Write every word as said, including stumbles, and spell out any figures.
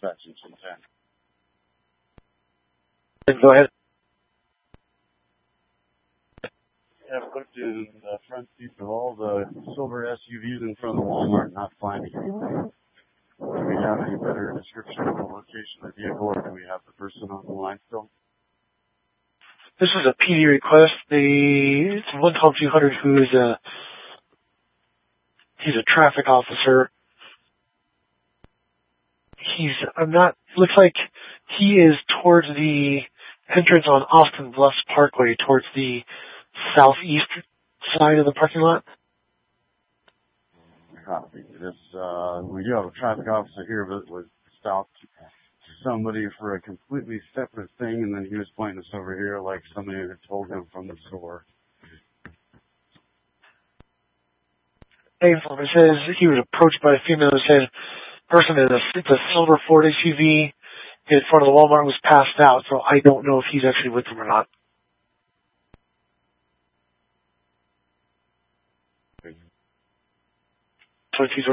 section two ten. Go ahead. I've looked in the front seats of all the silver S U Vs in front of the Walmart, not finding anything. Do we have any better description of the location of the vehicle, or do we have the person on the line still? This is a P D request. The it's one twelve two hundred who is a he's a traffic officer. He's I'm not looks like he is towards the entrance on Austin Bluffs Parkway, towards the southeast side of the parking lot. Copy. This uh we do have a traffic officer here that was stopped somebody for a completely separate thing, and then he was pointing us over here like somebody had told him from the store. It says he was approached by a female who said person in a, it's a silver Ford S U V in front of the Walmart, was passed out, so I don't know if he's actually with them or not. So if he's